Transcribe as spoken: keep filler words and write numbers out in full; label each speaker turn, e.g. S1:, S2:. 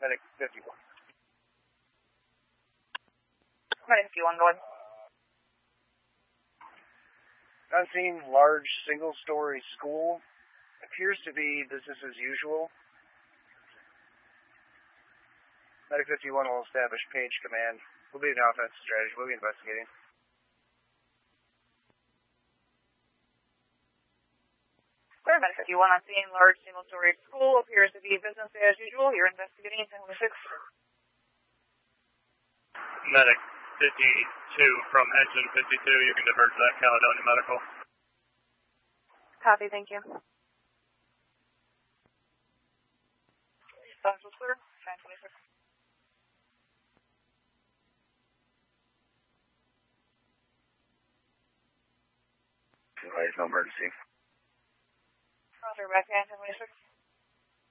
S1: Medic fifty-one.
S2: Medic fifty-one, go ahead.
S1: On scene, large single-story school. Appears to be business as usual. Medic fifty-one will establish page command. We'll be an offensive strategy. We'll be investigating.
S2: Clear, Medic fifty-one on scene, large single-story school. Appears to be business as usual. You're investigating ten twenty-six.
S3: Medic fifty-two from engine fifty-two. You can divert to that Caledonia Medical.
S2: Copy, thank you. Central clear, ten twenty-six.
S1: There's no emergency.
S2: Roger, back to ten twenty-six.